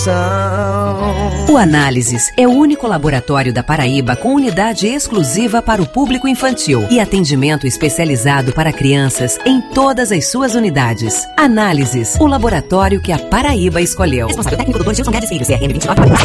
O Análises é o único laboratório da Paraíba com unidade exclusiva para o público infantil e atendimento especializado para crianças em todas as suas unidades. Análises, o laboratório que a Paraíba escolheu. Responsável técnico Dr. Gilson Guedes Filho, CRM 29.